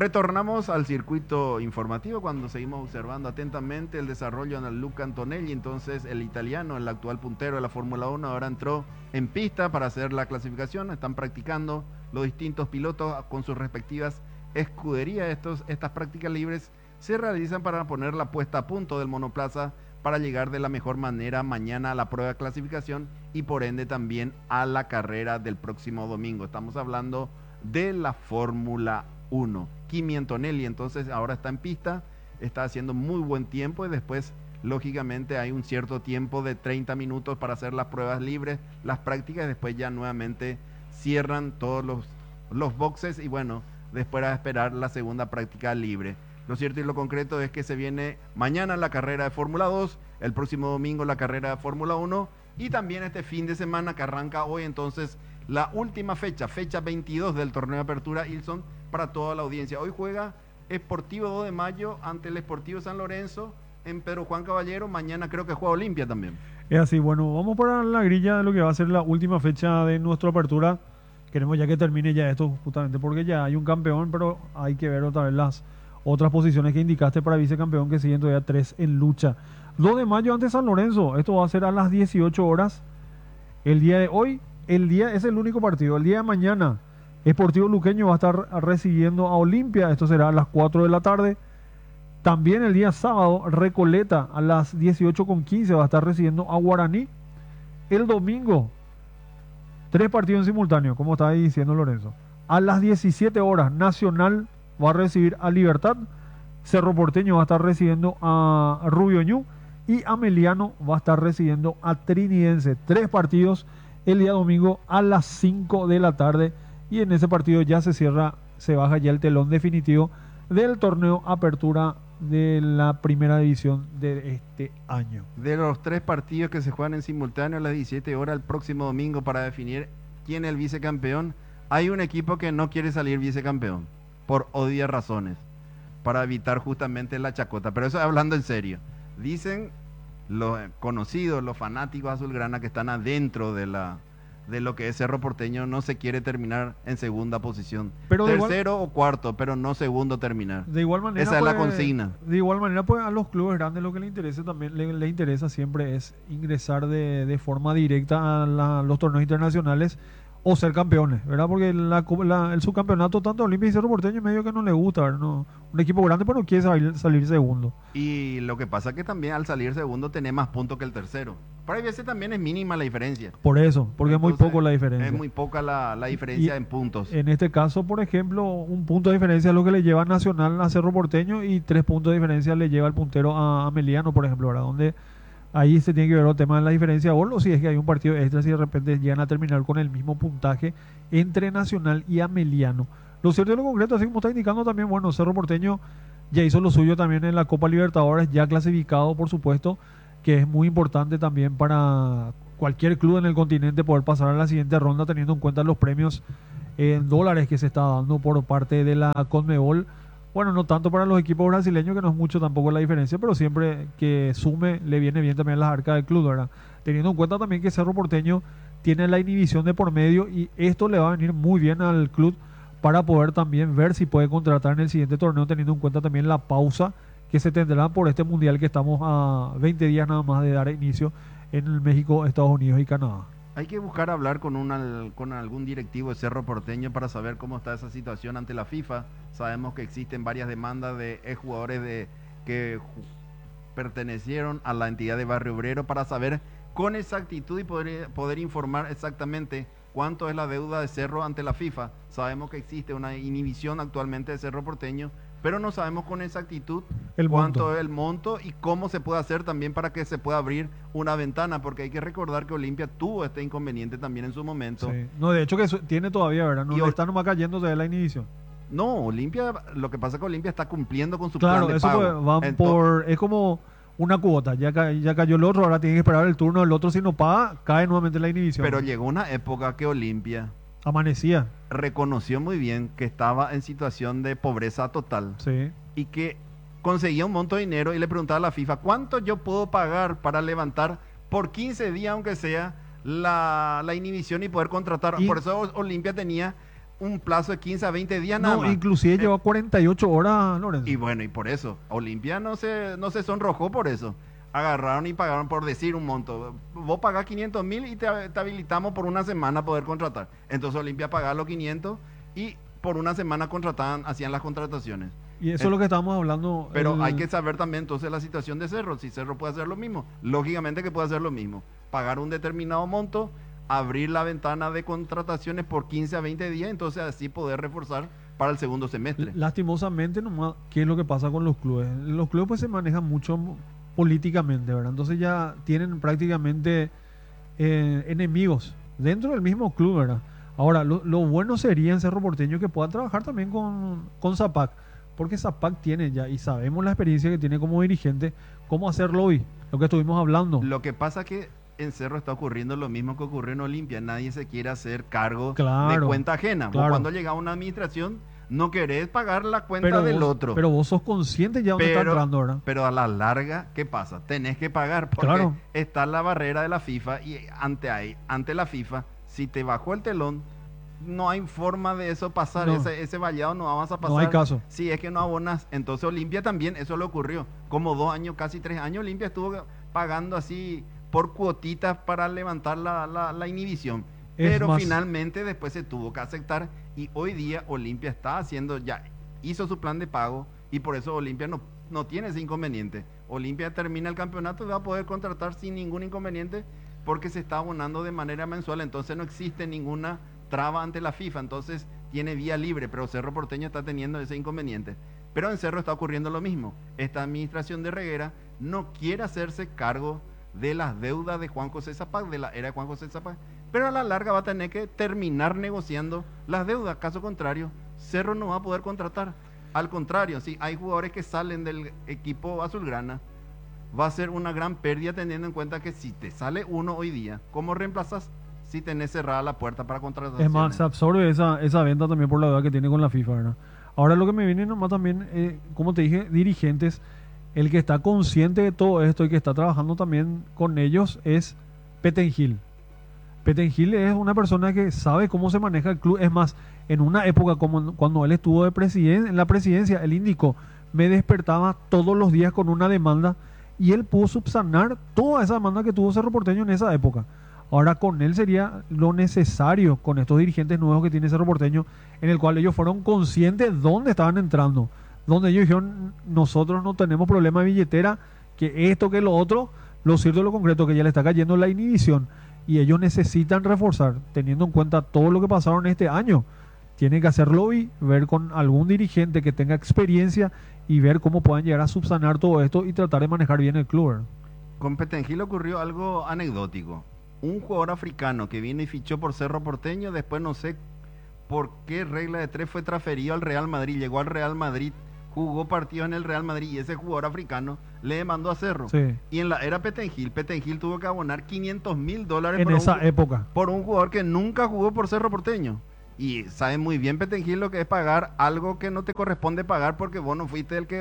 Retornamos al circuito informativo cuando seguimos observando atentamente el desarrollo de Luca Antonelli. Entonces el italiano, el actual puntero de la Fórmula 1, ahora entró en pista para hacer la clasificación. Están practicando los distintos pilotos con sus respectivas escuderías. Estas prácticas libres se realizan para poner la puesta a punto del monoplaza para llegar de la mejor manera mañana a la prueba de clasificación y por ende también a la carrera del próximo domingo. Estamos hablando de la Fórmula 1. Kimi Antonelli entonces ahora está en pista, está haciendo muy buen tiempo y después lógicamente hay un cierto tiempo de 30 minutos para hacer las pruebas libres, las prácticas, después ya nuevamente cierran todos los boxes y bueno, después a esperar la segunda práctica libre. Lo cierto y lo concreto es que se viene mañana la carrera de Fórmula 2, el próximo domingo la carrera de Fórmula 1 y también este fin de semana que arranca hoy entonces la última fecha 22 del torneo de apertura Ilson para toda la audiencia. Hoy juega Sportivo 2 de mayo ante el Sportivo San Lorenzo en Pedro Juan Caballero. Mañana creo que juega Olimpia también. Es así, bueno, vamos para la grilla de lo que va a ser la última fecha de nuestra apertura. Queremos ya que termine ya esto justamente porque ya hay un campeón, pero hay que ver otra vez las otras posiciones que indicaste para vicecampeón que siguen todavía 3 en lucha. 2 de mayo ante San Lorenzo, esto va a ser a las 18 horas. El día de hoy, es el único partido. El día de mañana, Sportivo Luqueño va a estar recibiendo a Olimpia, esto será a las 4 de la tarde. También el día sábado, Recoleta a las 18:15 va a estar recibiendo a Guaraní. El domingo, 3 partidos en simultáneo, como estaba diciendo Lorenzo. A las 17 horas, Nacional va a recibir a Libertad, Cerro Porteño va a estar recibiendo a Rubio Ñu y Ameliano va a estar recibiendo a Trinidense. 3 partidos el día domingo a las 5 de la tarde y en ese partido ya se cierra, se baja ya el telón definitivo del torneo apertura de la primera división de este año. De los 3 partidos que se juegan en simultáneo a las 17 horas el próximo domingo para definir quién es el vicecampeón, hay un equipo que no quiere salir vicecampeón por obvias razones, para evitar justamente la chacota, pero eso hablando en serio. Dicen los conocidos, los fanáticos azulgrana que están adentro de lo que es Cerro Porteño, no se quiere terminar en segunda posición, pero tercero o cuarto, pero no segundo terminar. De igual manera, esa es la consigna. De igual manera, pues a los clubes grandes lo que les interesa también, les interesa siempre es ingresar de forma directa a los torneos internacionales o ser campeones, ¿verdad? Porque el subcampeonato tanto Olimpia y Cerro Porteño medio que no le gusta, ¿verdad? No, un equipo grande pero no quiere salir segundo. Y lo que pasa es que también al salir segundo tenés más puntos que el tercero. Pero hay veces también es mínima la diferencia. Por eso, porque entonces, es muy poco la diferencia. Es muy poca la diferencia en puntos. En este caso, por ejemplo, un punto de diferencia es lo que le lleva Nacional a Cerro Porteño y 3 puntos de diferencia le lleva el puntero a Ameliano, por ejemplo, ¿verdad? Donde ahí se tiene que ver el tema de la diferencia de gol o si es que hay un partido extra, si de repente llegan a terminar con el mismo puntaje entre Nacional y Ameliano. Lo cierto y lo concreto, así como está indicando también, bueno, Cerro Porteño ya hizo lo suyo también en la Copa Libertadores, ya clasificado, por supuesto, que es muy importante también para cualquier club en el continente poder pasar a la siguiente ronda, teniendo en cuenta los premios en dólares que se está dando por parte de la Conmebol. Bueno, no tanto para los equipos brasileños, que no es mucho tampoco la diferencia, pero siempre que sume le viene bien también las arcas del club, ¿verdad? Teniendo en cuenta también que Cerro Porteño tiene la inhibición de por medio y esto le va a venir muy bien al club para poder también ver si puede contratar en el siguiente torneo, teniendo en cuenta también la pausa que se tendrá por este mundial que estamos a 20 días nada más de dar inicio en México, Estados Unidos y Canadá. Hay que buscar hablar con algún directivo de Cerro Porteño para saber cómo está esa situación ante la FIFA. Sabemos que existen varias demandas de jugadores que pertenecieron a la entidad de Barrio Obrero para saber con exactitud y poder informar exactamente cuánto es la deuda de Cerro ante la FIFA. Sabemos que existe una inhibición actualmente de Cerro Porteño, pero no sabemos con exactitud cuánto es el monto y cómo se puede hacer también para que se pueda abrir una ventana, porque hay que recordar que Olimpia tuvo este inconveniente también en su momento. Sí. No, de hecho que tiene todavía, ¿verdad? No está nomás cayendo de la inhibición. No, Olimpia, lo que pasa es que Olimpia está cumpliendo con su plan de pago. Claro, es como una cuota, ya cayó el otro, ahora tiene que esperar el turno del otro, si no paga, cae nuevamente la inhibición. Pero llegó una época que Olimpia amanecía, reconoció muy bien que estaba en situación de pobreza total, sí, y que conseguía un monto de dinero y le preguntaba a la FIFA, ¿cuánto yo puedo pagar para levantar por 15 días, aunque sea, la inhibición y poder contratar? Por eso Olimpia tenía un plazo de 15 a 20 días nada No, más. inclusive lleva 48 horas, Lorenzo. Y bueno, y por eso, Olimpia no se sonrojó por eso. Agarraron y pagaron por decir un monto. Vos pagás 500.000 y te habilitamos por una semana poder contratar. Entonces Olimpia pagaba los 500 y por una semana hacían las contrataciones. Y eso es lo que estábamos hablando. Pero hay que saber también entonces la situación de Cerro. Si Cerro puede hacer lo mismo, lógicamente que puede hacer lo mismo. Pagar un determinado monto, abrir la ventana de contrataciones por 15 a 20 días, entonces así poder reforzar para el segundo semestre. Lastimosamente, nomás, ¿qué es lo que pasa con los clubes? Los clubes pues se manejan mucho políticamente, ¿verdad? Entonces ya tienen prácticamente enemigos dentro del mismo club, ¿verdad? Ahora, lo bueno sería en Cerro Porteño que pueda trabajar también con Zapac, porque Zapac tiene ya, y sabemos la experiencia que tiene como dirigente, cómo hacerlo hoy, lo que estuvimos hablando. Lo que pasa que en Cerro está ocurriendo lo mismo que ocurrió en Olimpia. Nadie se quiere hacer cargo de cuenta ajena. Vos cuando llega a una administración no querés pagar la cuenta del otro. Pero vos sos consciente ya dónde está entrando, ¿verdad? Pero a la larga, ¿qué pasa? Tenés que pagar porque está la barrera de la FIFA y ante la FIFA, si te bajó el telón, no hay forma de eso pasar. Ese vallado no vamos a pasar. No hay caso. Si es que no abonas. Entonces Olimpia también, eso le ocurrió. Como 2 años, casi 3 años, Olimpia estuvo pagando así por cuotitas para levantar la inhibición. Pero finalmente después se tuvo que aceptar y hoy día Olimpia hizo su plan de pago y por eso Olimpia no tiene ese inconveniente. Olimpia termina el campeonato y va a poder contratar sin ningún inconveniente porque se está abonando de manera mensual, entonces no existe ninguna traba ante la FIFA, entonces tiene vía libre, pero Cerro Porteño está teniendo ese inconveniente. Pero en Cerro está ocurriendo lo mismo. Esta administración de Reguera no quiere hacerse cargo de las deudas de Juan José Zapac, de la era de Juan José Zapac, pero a la larga va a tener que terminar negociando las deudas. Caso contrario, Cerro no va a poder contratar. Al contrario, si hay jugadores que salen del equipo azulgrana, va a ser una gran pérdida teniendo en cuenta que si te sale uno hoy día, ¿cómo reemplazas si tenés cerrada la puerta para contrataciones? Es más, se absorbe esa venta también por la deuda que tiene con la FIFA, ¿verdad? Ahora lo que me viene nomás también, como te dije, dirigentes, el que está consciente de todo esto y que está trabajando también con ellos es Petengil. Petengil es una persona que sabe cómo se maneja el club. Es más, en una época como cuando él estuvo en la presidencia, él indicó, me despertaba todos los días con una demanda y él pudo subsanar toda esa demanda que tuvo Cerro Porteño en esa época. Ahora con él sería lo necesario, con estos dirigentes nuevos que tiene Cerro Porteño, en el cual ellos fueron conscientes de dónde estaban entrando, donde ellos dijeron, nosotros no tenemos problema de billetera, que esto, que lo otro, lo cierto y lo concreto, que ya le está cayendo la inhibición. Y ellos necesitan reforzar, teniendo en cuenta todo lo que pasaron este año. Tienen que hacer lobby, ver con algún dirigente que tenga experiencia y ver cómo puedan llegar a subsanar todo esto y tratar de manejar bien el club. Con Petengil ocurrió algo anecdótico. Un jugador africano que vino y fichó por Cerro Porteño, después no sé por qué regla de 3 fue transferido al Real Madrid, llegó al Real Madrid, jugó partidos en el Real Madrid y ese jugador africano le demandó a Cerro. Sí. Y en la era Petengil tuvo que abonar $500.000 en esa época por un jugador que nunca jugó por Cerro Porteño. Y sabe muy bien Petengil lo que es pagar algo que no te corresponde pagar porque vos no fuiste el que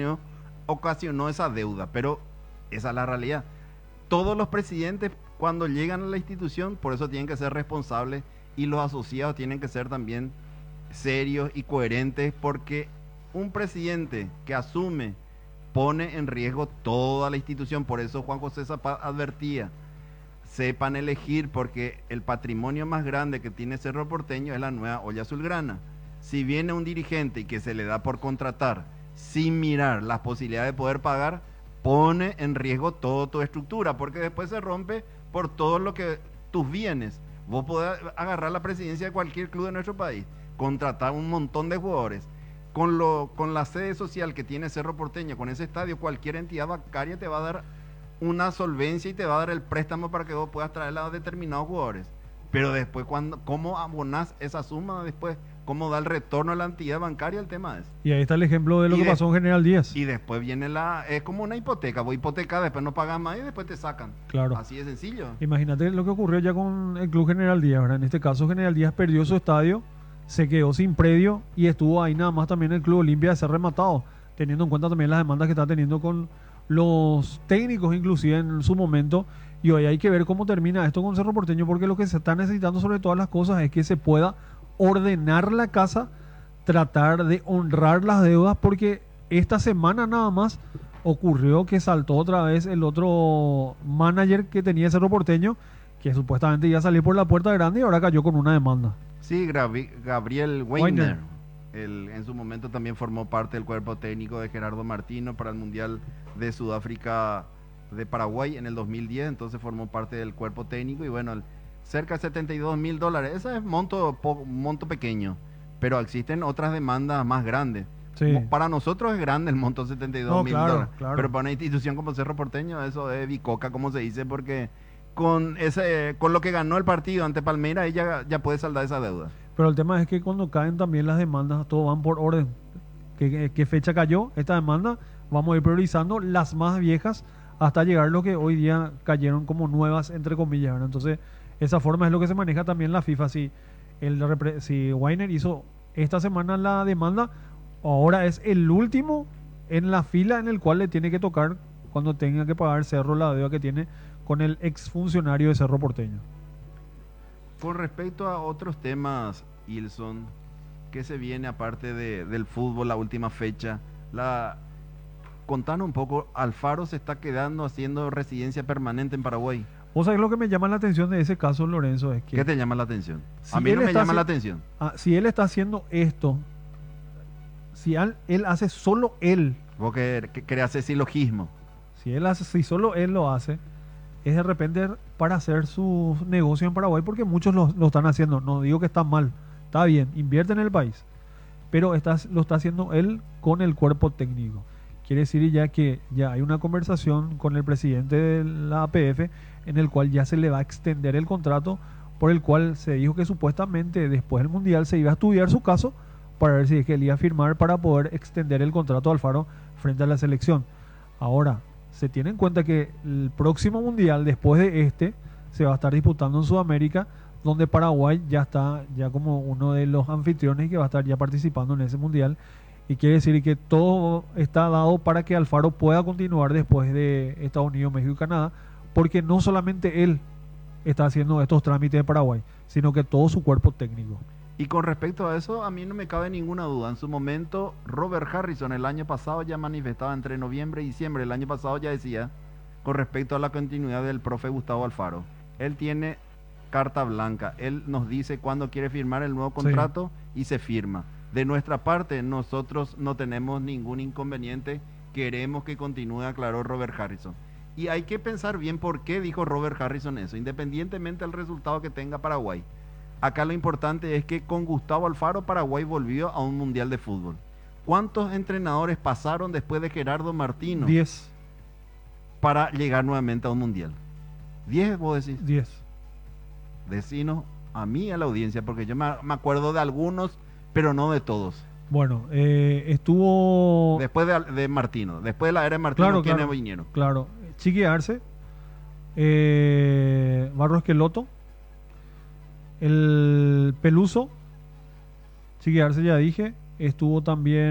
ocasionó esa deuda. Pero esa es la realidad. Todos los presidentes cuando llegan a la institución, por eso tienen que ser responsables y los asociados tienen que ser también serios y coherentes porque un presidente que asume pone en riesgo toda la institución. Por eso Juan José Zapac advertía, sepan elegir porque el patrimonio más grande que tiene Cerro Porteño es la nueva olla azulgrana. Si viene un dirigente y que se le da por contratar sin mirar las posibilidades de poder pagar, pone en riesgo toda tu estructura porque después se rompe por todo lo que tus bienes. Vos podés agarrar la presidencia de cualquier club de nuestro país, contratar un montón de jugadores. Con la sede social que tiene Cerro Porteño, con ese estadio, cualquier entidad bancaria te va a dar una solvencia y te va a dar el préstamo para que vos puedas traer a determinados jugadores. Pero después, ¿cómo abonás esa suma después? ¿Cómo da el retorno a la entidad bancaria? El tema es. Y ahí está el ejemplo de lo que pasó en General Díaz. Y después viene es como una hipoteca. Vos hipotecas, después no pagas más y después te sacan. Claro. Así de sencillo. Imagínate lo que ocurrió ya con el Club General Díaz, ¿verdad? En este caso, General Díaz perdió su estadio, se quedó sin predio y estuvo ahí nada más también el Club Olimpia de ser rematado, teniendo en cuenta también las demandas que está teniendo con los técnicos inclusive en su momento. Y hoy hay que ver cómo termina esto con Cerro Porteño, porque lo que se está necesitando sobre todas las cosas es que se pueda ordenar la casa, tratar de honrar las deudas, porque esta semana nada más ocurrió que saltó otra vez el otro manager que tenía Cerro Porteño, que supuestamente iba a salir por la puerta grande y ahora cayó con una demanda. Sí, Gabriel Weiner. Weiner. Él en su momento también formó parte del cuerpo técnico de Gerardo Martino para el Mundial de Sudáfrica de Paraguay en el 2010, entonces formó parte del cuerpo técnico y bueno, cerca de $72.000, ese es monto pequeño, pero existen otras demandas más grandes. Sí. Para nosotros es grande el monto $72.000, No, claro, claro. pero para una institución como Cerro Porteño eso es bicoca, como se dice, porque con lo que ganó el partido ante Palmeiras ella ya puede saldar esa deuda. Pero el tema es que cuando caen también las demandas, todo van por orden. ¿Qué fecha cayó esta demanda? Vamos a ir priorizando las más viejas hasta llegar a lo que hoy día cayeron como nuevas, entre comillas, ¿verdad? Entonces, esa forma es lo que se maneja también la FIFA. Si Weiner hizo esta semana la demanda, ahora es el último en la fila en el cual le tiene que tocar cuando tenga que pagar Cerro la deuda que tiene con el exfuncionario de Cerro Porteño. Con respecto a otros temas, Ilson, ¿qué se viene aparte del fútbol, la última fecha? Contanos un poco, Alfaro se está quedando haciendo residencia permanente en Paraguay. O sea, lo que me llama la atención de ese caso, Lorenzo, es que... ¿Qué te llama la atención? Si A mí él no me está llama la haci- atención. Si él está haciendo esto, si él hace solo él, Vos que querés hacer silogismo. si solo él lo hace, es de repente para hacer su negocio en Paraguay, porque muchos lo están haciendo. No digo que está mal, está bien, invierte en el país, pero lo está haciendo él con el cuerpo técnico. Quiere decir ya que ya hay una conversación con el presidente de la APF en el cual ya se le va a extender el contrato, por el cual se dijo que supuestamente después del Mundial se iba a estudiar su caso para ver si es que él iba a firmar para poder extender el contrato a Alfaro frente a la selección. Ahora, se tiene en cuenta que el próximo Mundial, después de este, se va a estar disputando en Sudamérica, donde Paraguay ya está ya como uno de los anfitriones que va a estar ya participando en ese Mundial. Y quiere decir que todo está dado para que Alfaro pueda continuar después de Estados Unidos, México y Canadá, porque no solamente él está haciendo estos trámites de Paraguay, sino que todo su cuerpo técnico. Y con respecto a eso, a mí no me cabe ninguna duda. En su momento, Robert Harrison el año pasado ya manifestaba entre noviembre y diciembre. El año pasado ya decía, con respecto a la continuidad del profe Gustavo Alfaro, él tiene carta blanca. Él nos dice cuándo quiere firmar el nuevo contrato y se firma. De nuestra parte, nosotros no tenemos ningún inconveniente. Queremos que continúe, aclaró Robert Harrison. Y hay que pensar bien por qué dijo Robert Harrison eso, independientemente del resultado que tenga Paraguay. Acá lo importante es que con Gustavo Alfaro Paraguay volvió a un mundial de fútbol. ¿Cuántos entrenadores pasaron después de Gerardo Martino 10. para llegar nuevamente a un mundial? ¿10 vos decís? 10. Decinos a mí, a la audiencia, porque yo me acuerdo de algunos, pero no de todos. Bueno, estuvo... Después de Martino, después de la era de Martino, Claro, ¿quiénes claro, vinieron? claro. Chiqui Arce, Barros Esqueloto, el Peluso, Chiqui Arce ya dije, estuvo también